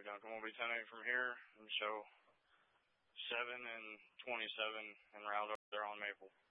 Copy, Duncan. We'll be 10-8 from here and show 7 and 27 en route over there on Maple.